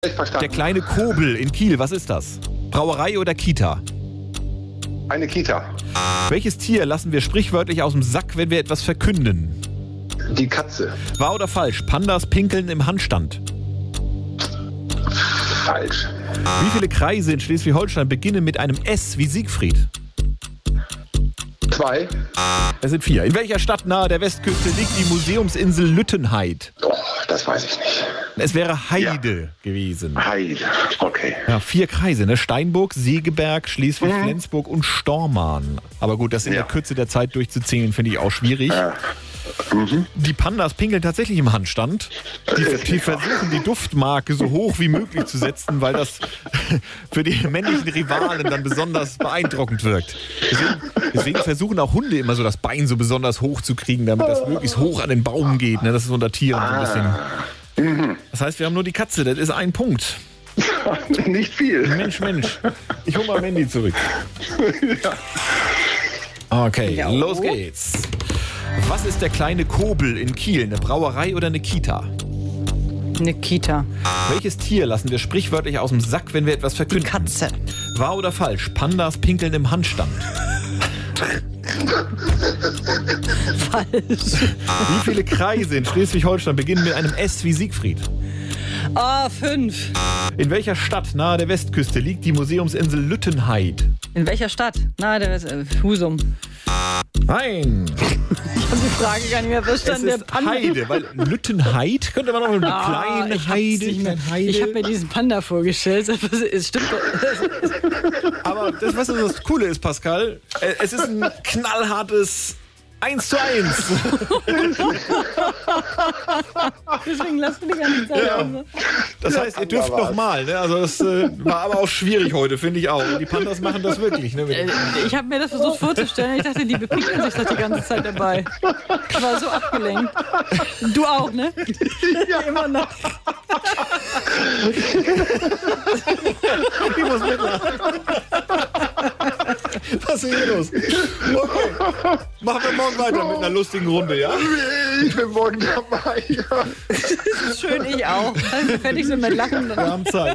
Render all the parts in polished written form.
Ich verstanden. Der kleine Kobel in Kiel, was ist das? Brauerei oder Kita? Eine Kita. Welches Tier lassen wir sprichwörtlich aus dem Sack, wenn wir etwas verkünden? Die Katze. Wahr oder falsch? Pandas pinkeln im Handstand. Falsch. Wie viele Kreise in Schleswig-Holstein beginnen mit einem S wie Siegfried? 2. Es sind 4. In welcher Stadt nahe der Westküste liegt die Museumsinsel Lüttenheid? Oh, das weiß ich nicht. Es wäre Heide gewesen. Heide. Okay. Ja, 4 Kreise, ne? Steinburg, Segeberg, Schleswig-Flensburg und Stormarn. Aber gut, das in der Kürze der Zeit durchzuzählen, finde ich auch schwierig. Die Pandas pinkeln tatsächlich im Handstand. Die versuchen, die Duftmarke so hoch wie möglich zu setzen, weil das für die männlichen Rivalen dann besonders beeindruckend wirkt. Deswegen versuchen auch Hunde immer so das Bein so besonders hoch zu kriegen, damit das möglichst hoch an den Baum geht. Ne? Das ist unter Tieren so ein bisschen. Das heißt, wir haben nur die Katze, das ist ein Punkt. Nicht viel. Mensch. Ich hol mal Mandy zurück. Okay, los geht's. Was ist der kleine Kobel in Kiel? Eine Brauerei oder eine Kita? Eine Kita. Welches Tier lassen wir sprichwörtlich aus dem Sack, wenn wir etwas verkünden? Die Katze. Wahr oder falsch? Pandas pinkeln im Handstand. Falsch. Wie viele Kreise in Schleswig-Holstein beginnen mit einem S wie Siegfried? 5. In welcher Stadt nahe der Westküste liegt die Museumsinsel Lüttenheid? In welcher Stadt? Husum. Nein. Ich habe die Frage gar nicht mehr verstanden. Es ist Heide, weil Lüttenheid könnte man noch eine kleine Heide. Ich habe mir diesen Panda vorgestellt. Es stimmt doch. Aber was das Coole ist, Pascal, es ist ein knallhartes 1:1. Deswegen lassen wir die ganze Zeit Ja. Das heißt, ihr dürft noch mal. Ne? Also das war aber auch schwierig heute, finde ich auch. Und die Pandas machen das wirklich. Ne? Ich habe mir das versucht vorzustellen. Ich dachte, die bepicken sich das die ganze Zeit dabei. Ich war so abgelenkt. Du auch, ne? Ja. Immer noch. Ich muss mitlachen. Was ist hier los? Okay. Machen wir morgen weiter mit einer lustigen Runde, ja? Ich bin morgen dabei. Ja. Schön, ich auch. Wenn wir fertig sind mit Lachen. Wir haben Zeit.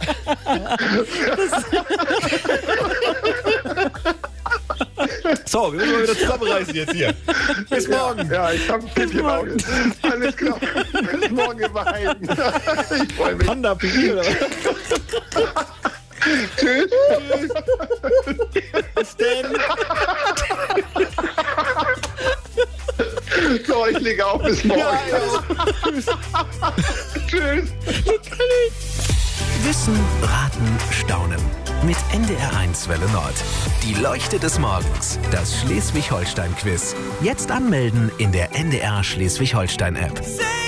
So, wir müssen mal wieder zusammenreißen jetzt hier. Bis morgen. Ja, ich hab Pipi im Auge. Alles klar. Bis morgen im Heiden. Ich freue mich. Panda Pipi oder was? Tschüss. Bis denn. So, ich lege auf. Bis morgen. Tschüss. Wissen, raten, staunen. Mit NDR1 Welle Nord. Die Leuchte des Morgens. Das Schleswig-Holstein-Quiz. Jetzt anmelden in der NDR Schleswig-Holstein-App.